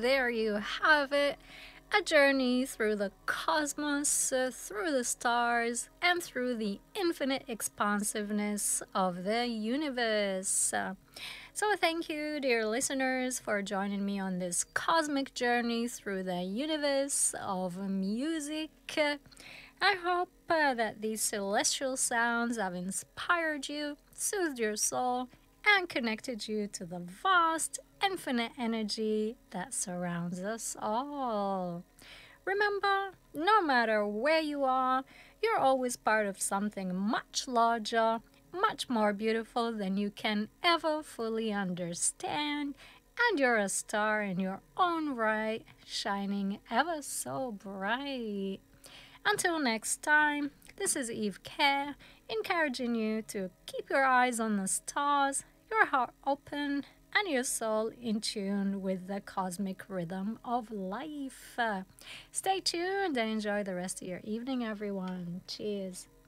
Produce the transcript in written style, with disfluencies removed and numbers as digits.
there you have it. A journey through the cosmos, through the stars, and through the infinite expansiveness of the universe. So, thank you, dear listeners, for joining me on this cosmic journey through the universe of music. I hope that these celestial sounds have inspired you, soothed your soul, and connected you to the vast, infinite energy that surrounds us all. Remember, no matter where you are, you're always part of something much larger, much more beautiful than you can ever fully understand, and you're a star in your own right, shining ever so bright. Until next time, this is Eve Care, encouraging you to keep your eyes on the stars, your heart open, and your soul in tune with the cosmic rhythm of life. Stay tuned and enjoy the rest of your evening, everyone. Cheers.